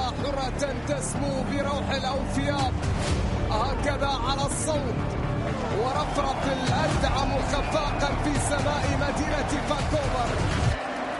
حرة تسمو بروح الأوفياء، هكذا على الصوت ورفرف الأدعم خفاقا في سماء مدينة فانكوفر.